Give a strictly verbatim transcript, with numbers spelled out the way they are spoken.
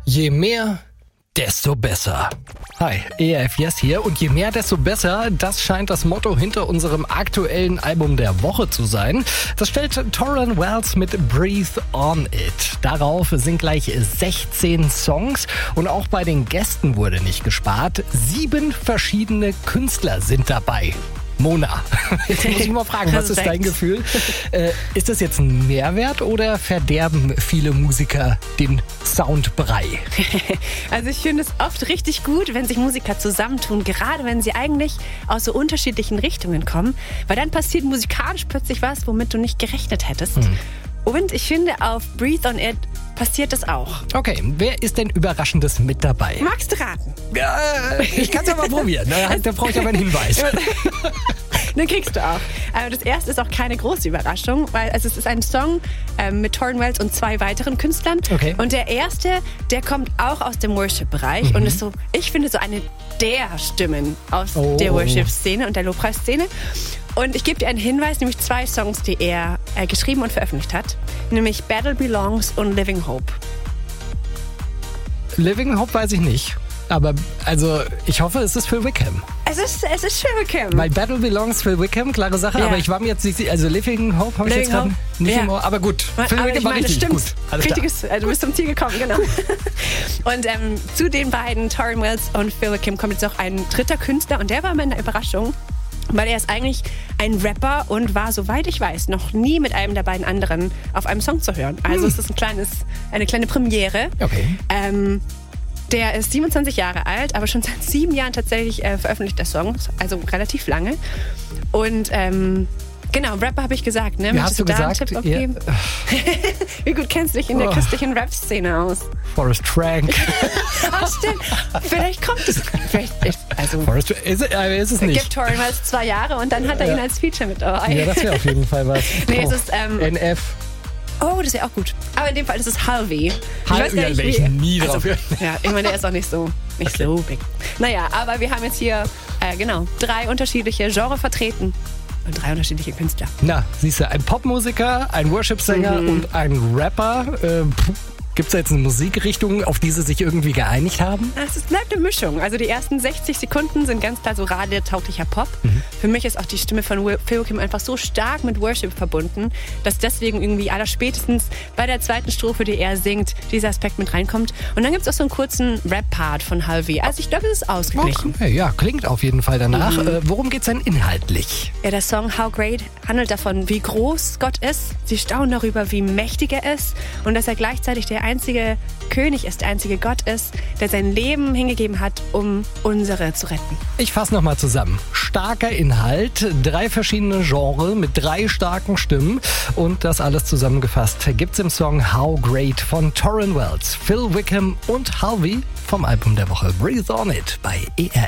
Je mehr, desto besser. Hi, E R F Yes hier und je mehr, desto besser, das scheint das Motto hinter unserem aktuellen Album der Woche zu sein. Das stellt Tauren Wells mit Breathe on It. Darauf sind gleich sechzehn Songs und auch bei den Gästen wurde nicht gespart. Sieben verschiedene Künstler sind dabei. Mona, jetzt muss ich mal fragen, was ist dein Gefühl? Äh, ist das jetzt ein Mehrwert oder verderben viele Musiker den Soundbrei? Also ich finde es oft richtig gut, wenn sich Musiker zusammentun, gerade wenn sie eigentlich aus so unterschiedlichen Richtungen kommen, weil dann passiert musikalisch plötzlich was, womit du nicht gerechnet hättest. Hm. Und ich finde, auf Breathe on It passiert das auch. Okay, wer ist denn Überraschendes mit dabei? Magst du raten? Ja, ich kann es ja mal probieren. Da, da brauche ich aber einen Hinweis. Den kriegst du auch. Aber das erste ist auch keine große Überraschung, weil also es ist ein Song ähm, mit Tauren Wells und zwei weiteren Künstlern. Okay. Und der erste, der kommt auch aus dem Worship-Bereich mhm. und ist so, ich finde, so eine der Stimmen aus oh. der Worship-Szene und der Lobpreisszene. Und ich gebe dir einen Hinweis, nämlich zwei Songs, die er äh, geschrieben und veröffentlicht hat. Nämlich Battle Belongs und Living Hope. Living Hope weiß ich nicht. Aber also ich hoffe, es ist Phil Wickham. Es ist, es ist Phil Wickham. Weil Battle Belongs Phil Wickham, klare Sache. Ja. Aber ich war mir jetzt nicht sicher. Also Living Hope habe ich jetzt gerade nicht ja. im Ohr. Aber gut, Phil aber Wickham ich war meine, richtig stimmt. gut. Alles Richtiges, also du bist zum Ziel gekommen, genau. Und ähm, zu den beiden, Tauren Wells und Phil Wickham, kommt jetzt auch ein dritter Künstler. Und der war mir eine Überraschung. Weil er ist eigentlich ein Rapper und war, soweit ich weiß, noch nie mit einem der beiden anderen auf einem Song zu hören. Also hm. es ist ein kleines, eine kleine Premiere. Okay. Ähm, der ist siebenundzwanzig Jahre alt, aber schon seit sieben Jahren tatsächlich äh, veröffentlicht er Songs, also relativ lange. Und ähm, genau, Rapper habe ich gesagt, ne? Ja, hast du, du da gesagt? einen Tipp abgeben? Ja. Wie gut kennst du dich in der oh. christlichen Rap-Szene aus? Forrest Frank. Ach stimmt, vielleicht kommt es. Vielleicht, also, Forrest, ist, äh, ist es nicht. Gibt Tauren Wells zwei Jahre und dann hat er ihn als Feature mit dabei. Ja, das wäre auf jeden Fall was. Nee, es ist, ähm, N F. Oh, das ist ja auch gut. Aber in dem Fall ist es Halvey. Halvey, da wäre ich nie drauf. Also, ja, ich meine, der ist auch nicht so, nicht okay. so big. Naja, aber wir haben jetzt hier, äh, genau, drei unterschiedliche Genres vertreten. Und drei unterschiedliche Künstler. Na, siehst du, ein Popmusiker, ein Worship-Sänger mhm. und ein Rapper. Äh, Gibt es da jetzt eine Musikrichtung, auf die sie sich irgendwie geeinigt haben? Es bleibt eine Mischung. Also die ersten sechzig Sekunden sind ganz klar so radiotauglicher Pop. Mhm. Für mich ist auch die Stimme von Phil Wickham einfach so stark mit Worship verbunden, dass deswegen irgendwie allerspätestens bei der zweiten Strophe, die er singt, dieser Aspekt mit reinkommt. Und dann gibt es auch so einen kurzen Rap-Part von Halvey. Also ich glaube, es ist ausgeglichen. Okay, ja, klingt auf jeden Fall danach. Mhm. Äh, worum geht es denn inhaltlich? Ja, der Song How Great handelt davon, wie groß Gott ist. Sie staunen darüber, wie mächtig er ist und dass er gleichzeitig der einzige König ist, der einzige Gott ist, der sein Leben hingegeben hat, um unsere zu retten. Ich fasse nochmal zusammen. Starker Inhalt, drei verschiedene Genres mit drei starken Stimmen und das alles zusammengefasst gibt's im Song How Great von Tauren Wells, Phil Wickham und Halvey vom Album der Woche Breathe on It bei E R